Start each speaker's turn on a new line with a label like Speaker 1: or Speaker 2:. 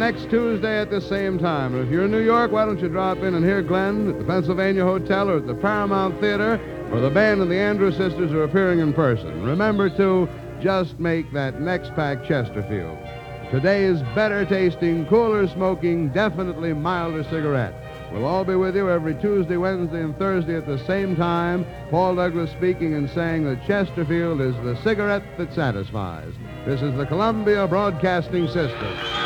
Speaker 1: Next Tuesday at the same time. And if you're in New York, why don't you drop in and hear Glenn at the Pennsylvania Hotel or at the Paramount Theater, where the band and the Andrews Sisters are appearing in person. Remember to just make that next pack Chesterfield. Today's better tasting, cooler smoking, definitely milder cigarette. We'll all be with you every Tuesday, Wednesday, and Thursday at the same time. Paul Douglas speaking and saying that Chesterfield is the cigarette that satisfies. This is the Columbia Broadcasting System.